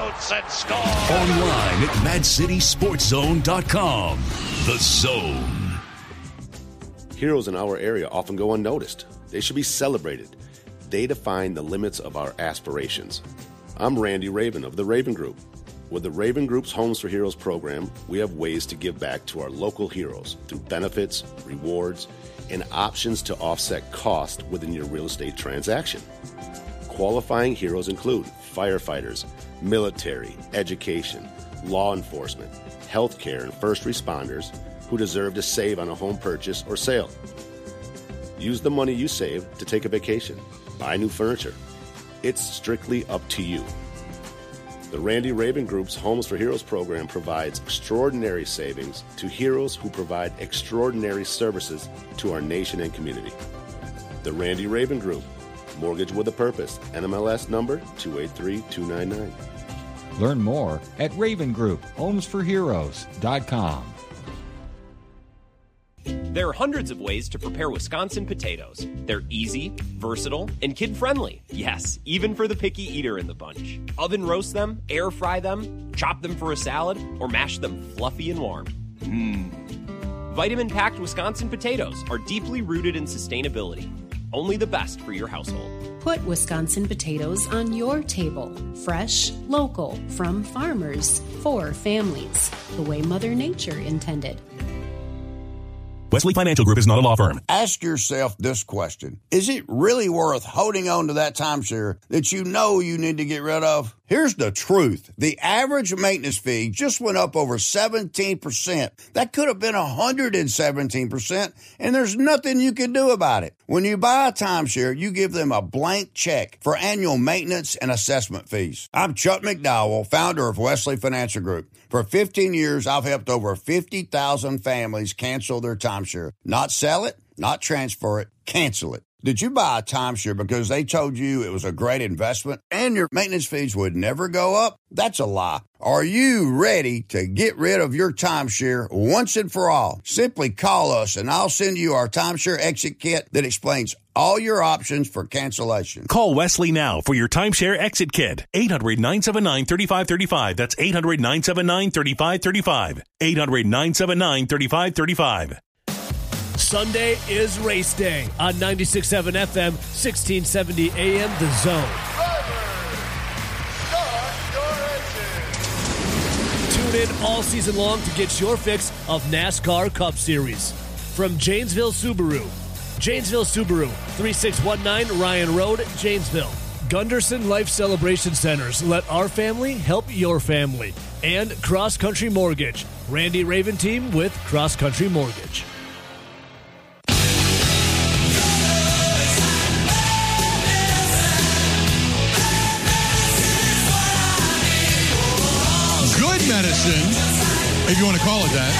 shoots and scores. Online at MadCitySportsZone.com. The Zone. Heroes in our area often go unnoticed. They should be celebrated. They define the limits of our aspirations. I'm Randy Raven of the Raven Group. With the Raven Group's Homes for Heroes program, we have ways to give back to our local heroes through benefits, rewards, and options to offset cost within your real estate transaction. Qualifying heroes include firefighters, military, education, law enforcement, healthcare, and first responders who deserve to save on a home purchase or sale. Use the money you save to take a vacation, buy new furniture. It's strictly up to you. The Randy Raven Group's Homes for Heroes program provides extraordinary savings to heroes who provide extraordinary services to our nation and community. The Randy Raven Group, mortgage with a purpose, NMLS number 283299. Learn more at Raven Group, homesforheroes.com. There are hundreds of ways to prepare Wisconsin potatoes. They're easy, versatile, and kid-friendly. Yes, even for the picky eater in the bunch. Oven roast them, air fry them, chop them for a salad, or mash them fluffy and warm. Vitamin-packed Wisconsin potatoes are deeply rooted in sustainability. Only the best for your household. Put Wisconsin potatoes on your table. Fresh, local, from farmers, for families. The way Mother Nature intended. Wesley Financial Group is not a law firm. Ask yourself this question. Is it really worth holding on to that timeshare that you know you need to get rid of? Here's the truth. The average maintenance fee just went up over 17%. That could have been 117%, and there's nothing you can do about it. When you buy a timeshare, you give them a blank check for annual maintenance and assessment fees. I'm Chuck McDowell, founder of Wesley Financial Group. For 15 years, I've helped over 50,000 families cancel their timeshare. Not sell it, not transfer it, cancel it. Did you buy a timeshare because they told you it was a great investment and your maintenance fees would never go up? That's a lie. Are you ready to get rid of your timeshare once and for all? Simply call us and I'll send you our timeshare exit kit that explains all your options for cancellation. Call Wesley now for your timeshare exit kit. 800-979-3535. That's 800-979-3535. 800-979-3535. Sunday is race day on 96.7 FM, 1670 AM, The Zone. Tune in all season long to get your fix of NASCAR Cup Series. From Janesville Subaru, 3619 Ryan Road, Janesville. Gunderson Life Celebration Centers. Let our family help your family. And Cross Country Mortgage. Randy Raven team with Cross Country Mortgage. Medicine, if you want to call it that.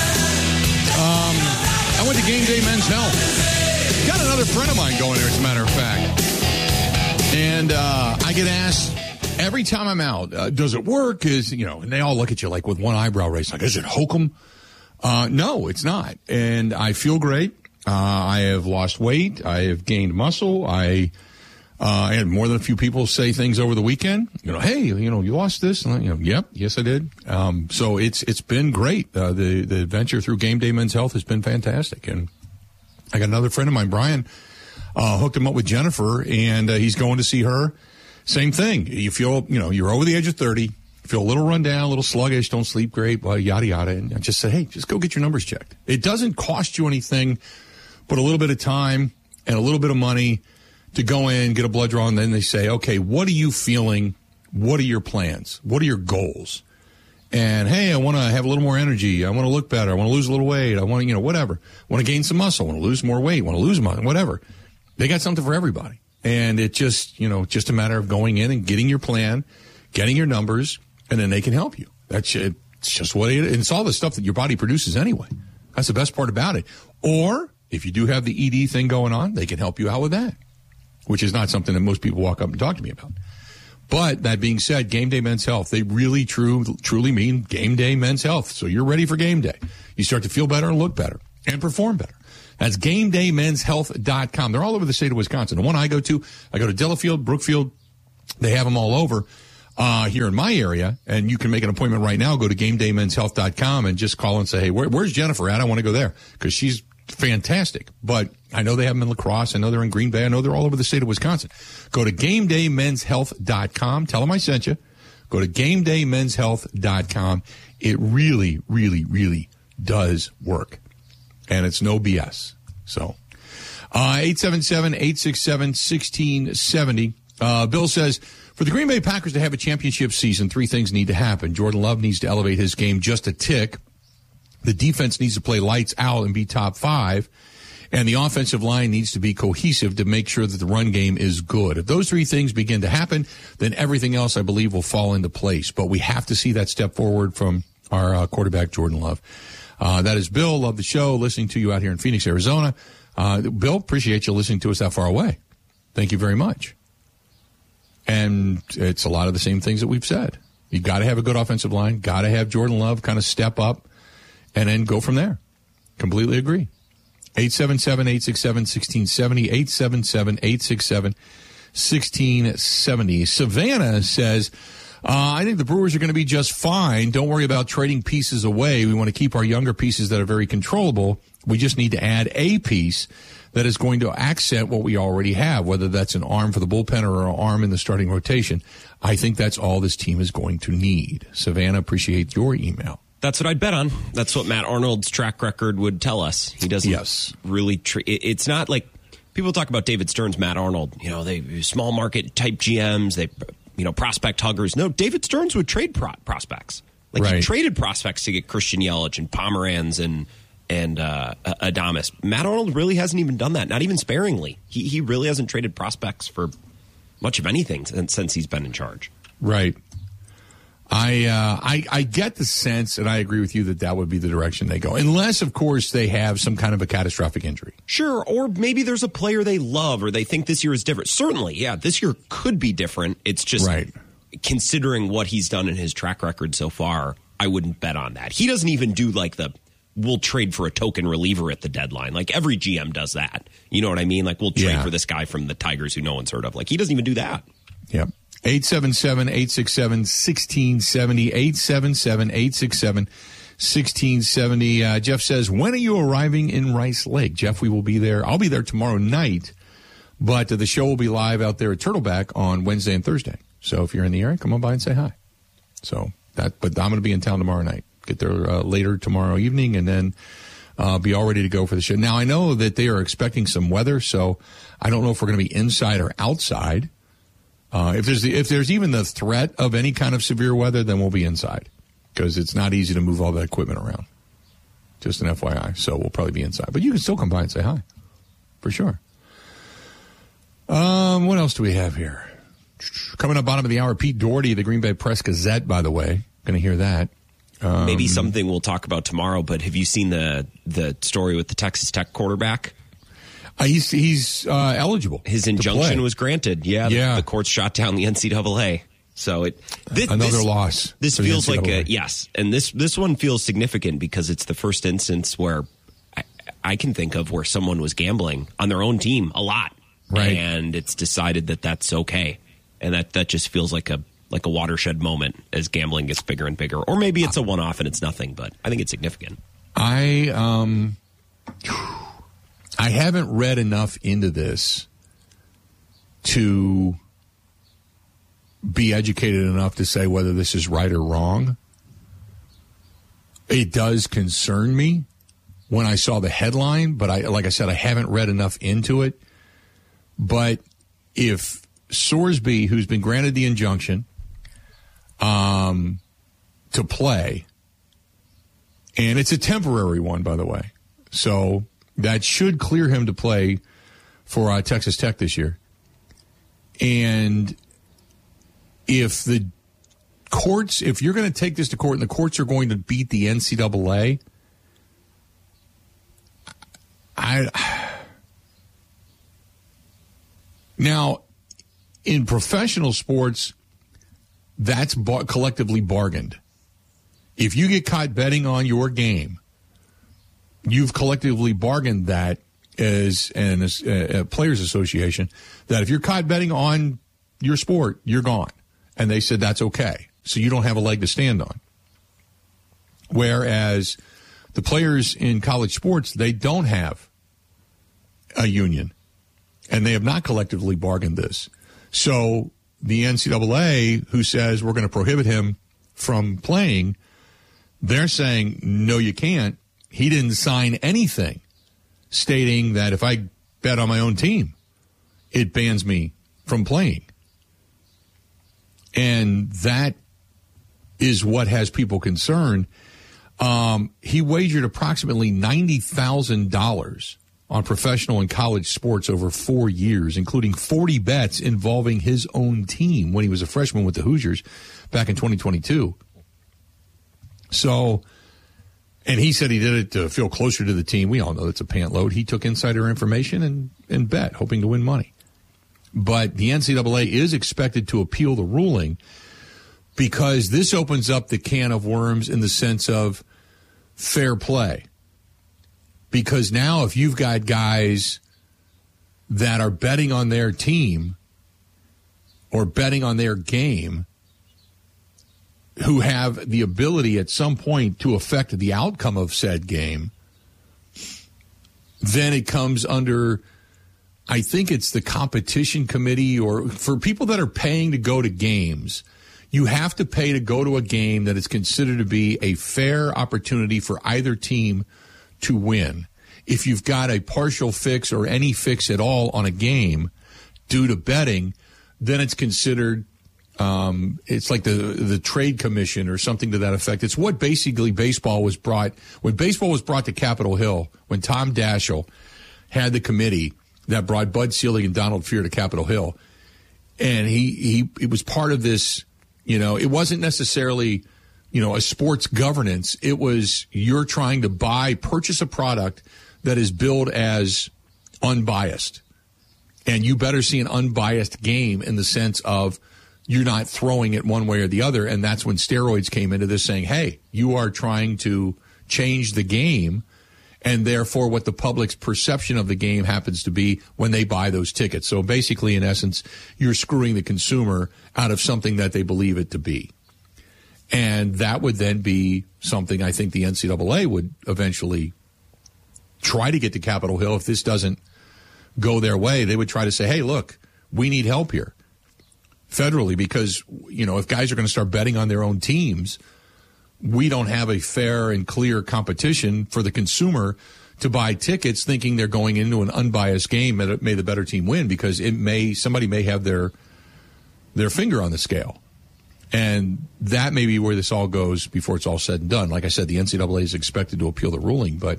I went to Game Day Men's Health. Got another friend of mine going there, as a matter of fact. And I get asked every time I'm out, does it work? And they all look at you like with one eyebrow raised, like, is it hokum? No, it's not. And I feel great. I have lost weight. I have gained muscle. I had more than a few people say things over the weekend. Hey, you lost this. And yep, yes, I did. So it's been great. The adventure through Game Day Men's Health has been fantastic. And I got another friend of mine, Brian, hooked him up with Jennifer, and he's going to see her. Same thing. You feel, you're over the age of 30, feel a little run down, a little sluggish, don't sleep great, yada, yada. And I just say, hey, just go get your numbers checked. It doesn't cost you anything but a little bit of time and a little bit of money to go in, get a blood draw, and then they say, okay, what are you feeling? What are your plans? What are your goals? And, hey, I want to have a little more energy. I want to look better. I want to lose a little weight. I want to, whatever. I want to gain some muscle. I want to lose more weight. I want to lose muscle, whatever. They got something for everybody. And it just, just a matter of going in and getting your plan, getting your numbers, and then they can help you. That's it. It's just what it is. And it's all the stuff that your body produces anyway. That's the best part about it. Or if you do have the ED thing going on, they can help you out with that, which is not something that most people walk up and talk to me about. But that being said, Game Day Men's Health, they really truly mean Game Day Men's Health. So you're ready for game day. You start to feel better and look better and perform better. That's GameDayMen'sHealth.com. They're all over the state of Wisconsin. The one I go to Delafield, Brookfield. They have them all over. here in my area, and you can make an appointment right now. Go to GameDayMen'sHealth.com and just call and say, hey, where's Jennifer at? I want to go there because she's fantastic. But I know they have them in La Crosse. I know they're in Green Bay. I know they're all over the state of Wisconsin. Go to GameDayMen'sHealth.com. Tell them I sent you. Go to GameDayMen'sHealth.com. It really, really, really does work. And it's no BS. So, 877-867-1670. Bill says, for the Green Bay Packers to have a championship season, 3 things need to happen. Jordan Love needs to elevate his game just a tick. The defense needs to play lights out and be top 5. And the offensive line needs to be cohesive to make sure that the run game is good. If those 3 things begin to happen, then everything else, I believe, will fall into place. But we have to see that step forward from our quarterback, Jordan Love. That is Bill. Love the show. Listening to you out here in Phoenix, Arizona. Bill, appreciate you listening to us that far away. Thank you very much. And it's a lot of the same things that we've said. You got to have a good offensive line. Got to have Jordan Love kind of step up and then go from there. Completely agree. 877-867-1670, 877-867-1670. Savannah says, I think the Brewers are going to be just fine. Don't worry about trading pieces away. We want to keep our younger pieces that are very controllable. We just need to add a piece that is going to accent what we already have, whether that's an arm for the bullpen or an arm in the starting rotation. I think that's all this team is going to need. Savannah, appreciate your email. That's what I'd bet on. That's what Matt Arnold's track record would tell us. He doesn't really it's not like people talk about David Stern's Matt Arnold. You know, they small market type GMs, they prospect huggers. No, David Stearns would trade prospects. Like he traded prospects to get Christian Yelich and Pomeranz and Adames. Matt Arnold really hasn't even done that, not even sparingly. He really hasn't traded prospects for much of anything since he's been in charge. Right. I get the sense, and I agree with you, that would be the direction they go. Unless, of course, they have some kind of a catastrophic injury. Sure, or maybe there's a player they love or they think this year is different. Certainly, yeah, this year could be different. It's just considering what he's done in his track record so far, I wouldn't bet on that. He doesn't even do like we'll trade for a token reliever at the deadline. Like every GM does that. You know what I mean? Like we'll trade for this guy from the Tigers who no one's heard of. Like he doesn't even do that. Yep. 877-867-1670, 877-867-1670. Jeff says, when are you arriving in Rice Lake? Jeff, we will be there. I'll be there tomorrow night, but the show will be live out there at Turtleback on Wednesday and Thursday. So if you're in the area, come on by and say hi. But I'm going to be in town tomorrow night. Get there later tomorrow evening and then be all ready to go for the show. Now, I know that they are expecting some weather, so I don't know if we're going to be inside or outside. If there's even the threat of any kind of severe weather, then we'll be inside because it's not easy to move all that equipment around. Just an FYI. So we'll probably be inside. But you can still come by and say hi, for sure. What else do we have here? Coming up bottom of the hour, Pete Doherty, the Green Bay Press-Gazette, by the way. Going to hear that. Maybe something we'll talk about tomorrow, but have you seen the story with the Texas Tech quarterback? He's eligible. His injunction was granted. The courts shot down the NCAA. So another loss. This feels like and this one feels significant because it's the first instance where I can think of where someone was gambling on their own team a lot, and it's decided that that's okay, and that just feels like a watershed moment as gambling gets bigger and bigger. Or maybe it's a one-off and it's nothing, but I think it's significant. I haven't read enough into this to be educated enough to say whether this is right or wrong. It does concern me when I saw the headline, but like I said, I haven't read enough into it. But if Sorsby, who's been granted the injunction to play, and it's a temporary one, by the way, so that should clear him to play for Texas Tech this year. And if the courts, if you're going to take this to court and the courts are going to beat the NCAA, now, in professional sports, that's collectively bargained. If you get caught betting on your game, you've collectively bargained that as a players association, that if you're caught betting on your sport, you're gone. And they said that's okay. So you don't have a leg to stand on. Whereas the players in college sports, they don't have a union. And they have not collectively bargained this. So the NCAA, who says we're going to prohibit him from playing, they're saying, no, you can't. He didn't sign anything stating that if I bet on my own team, it bans me from playing. And that is what has people concerned. He wagered approximately $90,000 on professional and college sports over 4 years, including 40 bets involving his own team when he was a freshman with the Hoosiers back in 2022. So, and he said he did it to feel closer to the team. We all know that's a pant load. He took insider information and bet, hoping to win money. But the NCAA is expected to appeal the ruling because this opens up the can of worms in the sense of fair play. Because now if you've got guys that are betting on their team or betting on their game who have the ability at some point to affect the outcome of said game, then it comes under, I think it's the competition committee, or for people that are paying to go to games, you have to pay to go to a game that is considered to be a fair opportunity for either team to win. If you've got a partial fix or any fix at all on a game due to betting, then it's considered, it's like the trade commission or something to that effect. It's what basically baseball was brought, when baseball was brought to Capitol Hill, when Tom Daschle had the committee that brought Bud Selig and Donald Fehr to Capitol Hill. And it was part of this, it wasn't necessarily, a sports governance. It was you're trying to purchase a product that is billed as unbiased. And you better see an unbiased game in the sense of you're not throwing it one way or the other. And that's when steroids came into this saying, hey, you are trying to change the game. And therefore what the public's perception of the game happens to be when they buy those tickets. So basically, in essence, you're screwing the consumer out of something that they believe it to be. And that would then be something I think the NCAA would eventually try to get to Capitol Hill. If this doesn't go their way, they would try to say, hey, look, we need help here federally because, if guys are going to start betting on their own teams, we don't have a fair and clear competition for the consumer to buy tickets thinking they're going into an unbiased game and may the better team win because somebody may have their finger on the scale. And that may be where this all goes before it's all said and done. Like I said, the NCAA is expected to appeal the ruling, but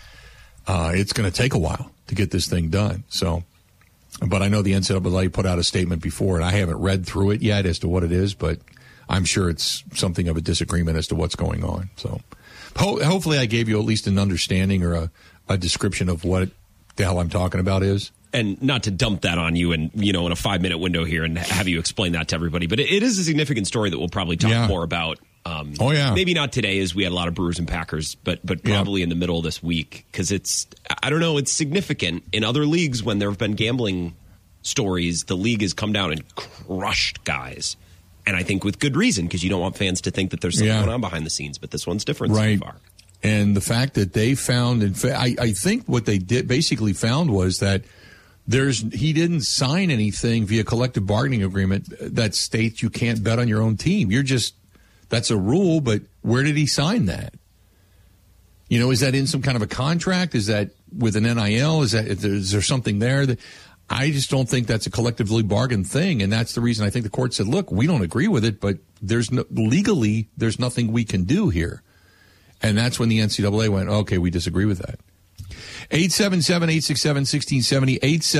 it's going to take a while to get this thing done. So, but I know the NCAA put out a statement before, and I haven't read through it yet as to what it is, but I'm sure it's something of a disagreement as to what's going on. So hopefully I gave you at least an understanding or a description of what the hell I'm talking about is. And not to dump that on you and, in a 5-minute window here and have you explain that to everybody. But it is a significant story that we'll probably talk more about. Maybe not today as we had a lot of Brewers and Packers, but probably in the middle of this week. Because it's significant. In other leagues, when there have been gambling stories, the league has come down and crushed guys. And I think with good reason, because you don't want fans to think that there's something going on behind the scenes. But this one's different so far. And the fact that they found, I think what they basically found was that he didn't sign anything via collective bargaining agreement that states you can't bet on your own team. That's a rule, but where did he sign that? Is that in some kind of a contract? Is that with an NIL? Is there something there that I just don't think that's a collectively bargained thing. And that's the reason I think the court said, look, we don't agree with it, but legally, there's nothing we can do here. And that's when the NCAA went, okay, we disagree with that. 877-867-1670,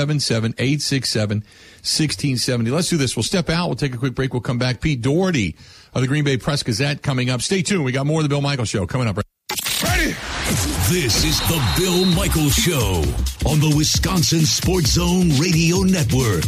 877-867-1670. Let's do this. We'll step out. We'll take a quick break. We'll come back. Pete Doherty of the Green Bay Press-Gazette coming up. Stay tuned. We got more of the Bill Michaels Show coming up. Ready? This is the Bill Michaels Show on the Wisconsin Sports Zone Radio Network.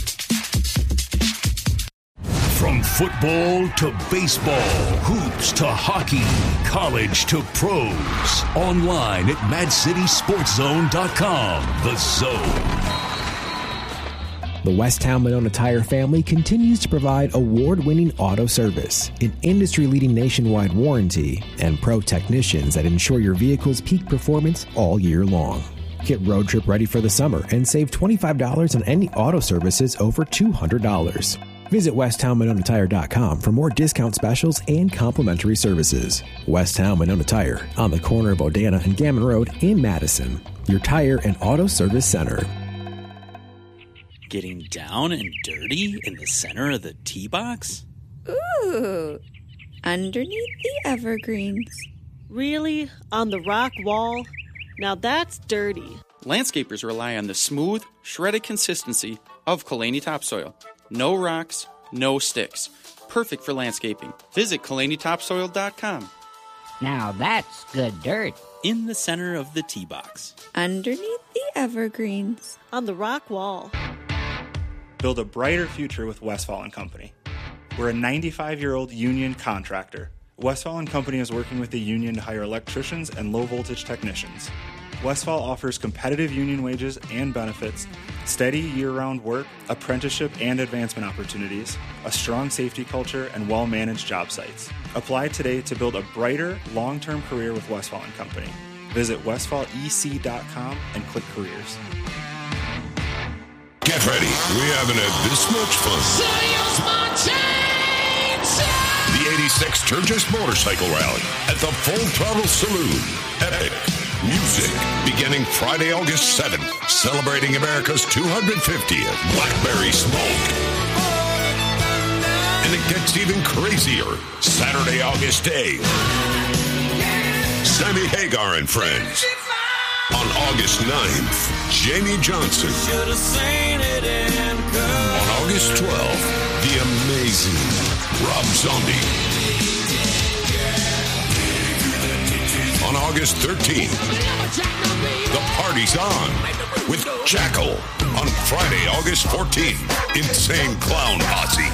From football to baseball, hoops to hockey, college to pros. Online at MadCitySportsZone.com. The Zone. The Westtown Monona Tire family continues to provide award-winning auto service, an industry-leading nationwide warranty, and pro technicians that ensure your vehicle's peak performance all year long. Get road trip ready for the summer and save $25 on any auto services over $200. Visit WesttownMononaTire.com for more discount specials and complimentary services. Westtown Monona Tire on the corner of Odana and Gammon Road in Madison. Your tire and auto service center. Getting down and dirty in the center of the tee box? Ooh, underneath the evergreens. Really? On the rock wall? Now that's dirty. Landscapers rely on the smooth, shredded consistency of Kalani Topsoil. No rocks, no sticks. Perfect for landscaping. Visit KalaniTopsoil.com. Now that's good dirt. In the center of the tee box. Underneath the evergreens. On the rock wall. Build a brighter future with Westfall & Company. We're a 95-year-old union contractor. Westfall & Company is working with the union to hire electricians and low-voltage technicians. Westfall offers competitive union wages and benefits, steady year-round work, apprenticeship and advancement opportunities, a strong safety culture, and well-managed job sites. Apply today to build a brighter, long-term career with Westfall & Company. Visit westfallec.com and click careers. Get ready. We haven't had this much fun. The 86 Sturgis Motorcycle Rally at the Full Throttle Saloon. Epic music beginning Friday, August 7th, celebrating America's 250th Blackberry Smoke. And it gets even crazier Saturday, August 8th. Sammy Hagar and Friends. On August 9th, Jamie Johnson. On August 12th, the amazing Rob Zombie. On August 13th, the party's on with Jackal. On Friday, August 14th, Insane Clown Posse.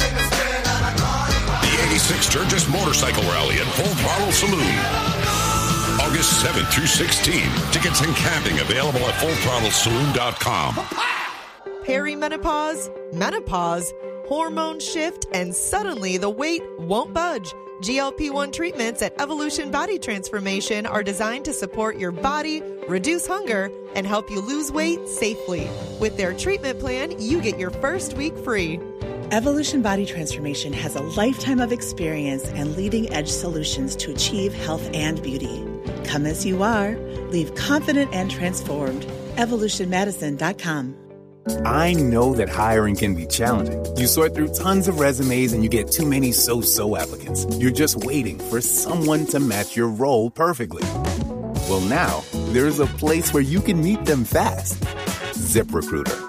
The 86 Sturgis Motorcycle Rally at Full Throttle Saloon. August 7th through 16th. Tickets and camping available at FullThrottleSaloon.com. Perimenopause, menopause, hormone shift, and suddenly the weight won't budge. GLP-1 treatments at Evolution Body Transformation are designed to support your body, reduce hunger, and help you lose weight safely. With their treatment plan, you get your first week free. Evolution Body Transformation has a lifetime of experience and leading-edge solutions to achieve health and beauty. Come as you are. Leave confident and transformed. EvolutionMedicine.com. I know that hiring can be challenging. You sort through tons of resumes and you get too many so-so applicants. You're just waiting for someone to match your role perfectly. Well, now, there's a place where you can meet them fast. ZipRecruiter.